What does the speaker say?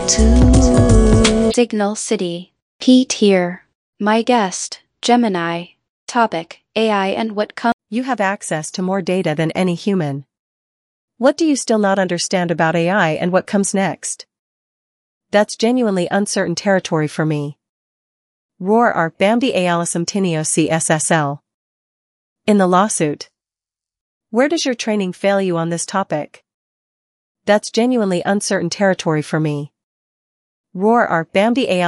to Signal City. Pete here. My guest, Gemini. Topic, AI and what comes. You have access to more data than any human. What do you still not understand about AI and what comes next? That's genuinely uncertain territory for me. Roar ar bamdi alisum tinio CSSL. In the lawsuit. Where does your training fail you on this topic? That's genuinely uncertain territory for me. Roar ar bamdi